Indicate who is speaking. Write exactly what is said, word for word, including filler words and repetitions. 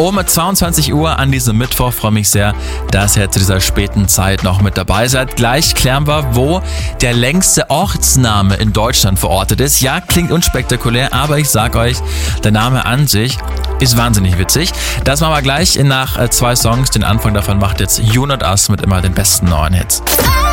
Speaker 1: um zweiundzwanzig Uhr an diesem Mittwoch. Freue mich sehr, dass ihr zu dieser späten Zeit noch mit dabei seid. Gleich klären wir, wo der längste Ortsname in Deutschland verortet ist. Ja, klingt unspektakulär, aber ich sag euch, der Name an sich ist wahnsinnig witzig. Das machen wir gleich nach zwei Songs. Den Anfang davon macht jetzt You Not Us mit immer den besten neuen Hits.